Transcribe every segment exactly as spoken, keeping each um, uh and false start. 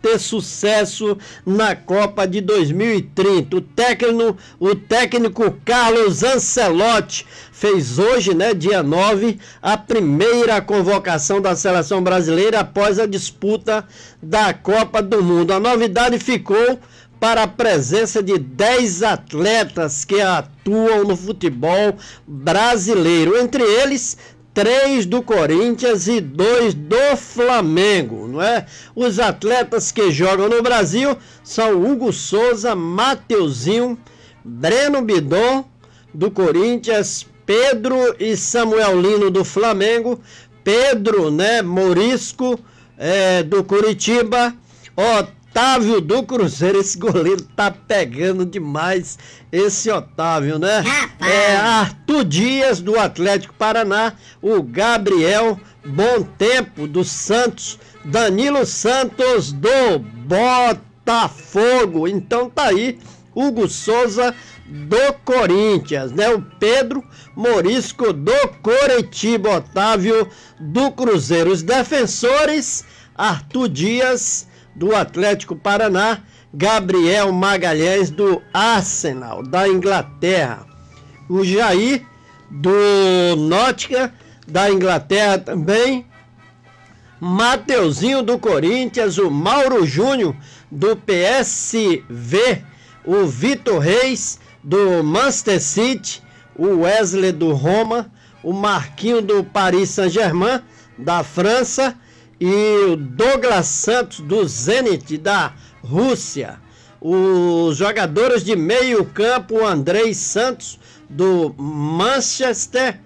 ter sucesso na Copa de dois mil e trinta. O técnico, o técnico Carlos Ancelotti fez hoje, né, dia nove, a primeira convocação da seleção brasileira após a disputa da Copa do Mundo. A novidade ficou para a presença de dez atletas que atuam no futebol brasileiro, entre eles três do Corinthians e dois do Flamengo, não é? Os atletas que jogam no Brasil são Hugo Souza, Mateuzinho, Breno Bidon do Corinthians, Pedro e Samuel Lino do Flamengo, Pedro, né, Morisco é, do Curitiba, Otávio do Cruzeiro. Esse goleiro tá pegando demais, esse Otávio, né? É, Arthur Dias do Atlético Paraná, o Gabriel Bom Tempo do Santos, Danilo Santos do Botafogo. Então tá aí Hugo Souza do Corinthians, né? O Pedro Morisco do Coritiba, Otávio do Cruzeiro. Os defensores, Arthur Dias do Atlético Paraná, Gabriel Magalhães do Arsenal da Inglaterra, o Jair do Nottingham da Inglaterra também, Mateuzinho do Corinthians, o Mauro Júnior do P S V, o Vitor Reis do Manchester City, o Wesley do Roma, o Marquinho do Paris Saint-Germain da França e o Douglas Santos do Zenit da Rússia. Os jogadores de meio campo, o Andrei Santos do Manchester,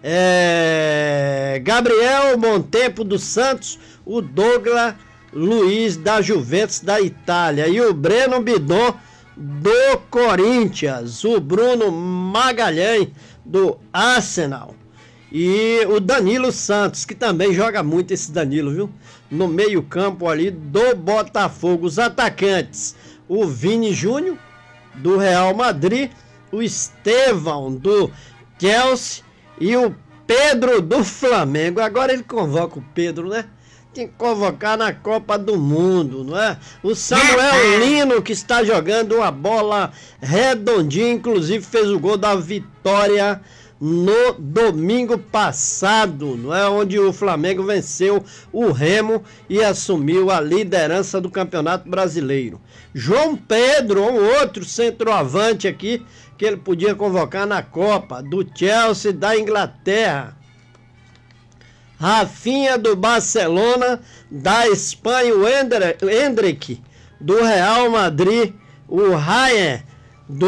é, Gabriel Montempo do Santos, o Douglas Luiz da Juventus da Itália e o Breno Bidon do Corinthians, o Bruno Magalhães do Arsenal e o Danilo Santos, que também joga muito esse Danilo, viu? No meio campo ali do Botafogo. Os atacantes, o Vini Júnior do Real Madrid, o Estevão do Chelsea e o Pedro do Flamengo. Agora ele convoca o Pedro, né? Tem que convocar na Copa do Mundo, não é? O Samuel Lino, que está jogando uma bola redondinha, inclusive fez o gol da vitória no domingo passado, não é? Onde o Flamengo venceu o Remo e assumiu a liderança do Campeonato Brasileiro. João Pedro, um outro centroavante aqui, que ele podia convocar na Copa, do Chelsea da Inglaterra. Rafinha do Barcelona, da Espanha, o Endrick do Real Madrid, o Ryan do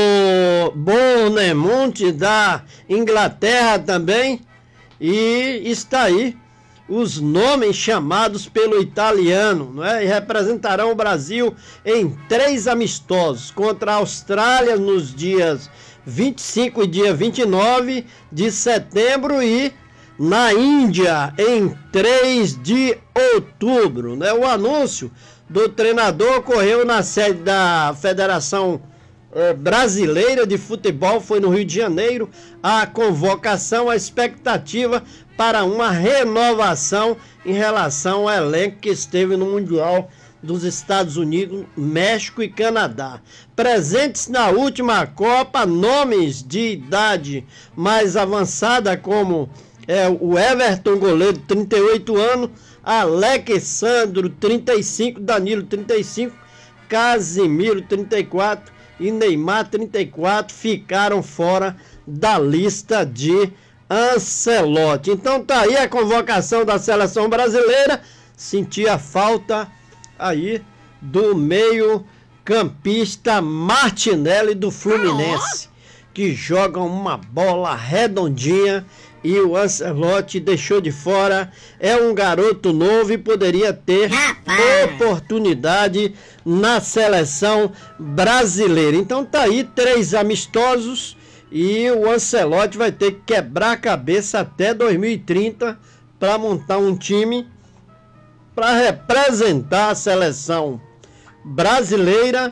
Bournemouth da Inglaterra também, e está aí os nomes chamados pelo italiano, não é? E representarão o Brasil em três amistosos contra a Austrália nos dias vinte e cinco e dia vinte e nove de setembro e na Índia em três de outubro, né? O anúncio do treinador ocorreu na sede da Federação eh, Brasileira de Futebol, foi no Rio de Janeiro. A convocação, a expectativa para uma renovação em relação ao elenco que esteve no Mundial dos Estados Unidos, México e Canadá. Presentes na última Copa, nomes de idade mais avançada como é, o Everton, goleiro, trinta e oito anos, Alexandro, trinta e cinco, Danilo, trinta e cinco, Casimiro, trinta e quatro e Neymar, trinta e quatro, ficaram fora da lista de Ancelotti. Então tá aí a convocação da seleção brasileira. Sentia falta aí do meio campista Martinelli do Fluminense, que joga uma bola redondinha e o Ancelotti deixou de fora. É um garoto novo e poderia ter oportunidade na seleção brasileira. Então tá aí três amistosos e o Ancelotti vai ter que quebrar a cabeça até dois mil e trinta para montar um time para representar a seleção brasileira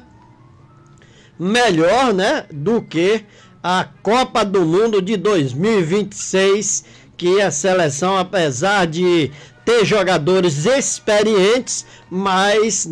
melhor, né, do que a Copa do Mundo de dois mil e vinte e seis, que a seleção, apesar de ter jogadores experientes, mas